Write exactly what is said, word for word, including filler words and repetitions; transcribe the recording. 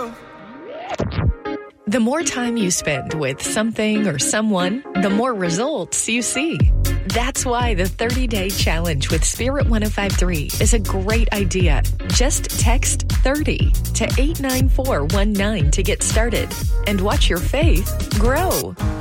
go. The more time you spend with something or someone, the more results you see. That's why the thirty-day challenge with Spirit one oh five point three is a great idea. Just text thirty to eight nine four one nine to get started and watch your faith grow.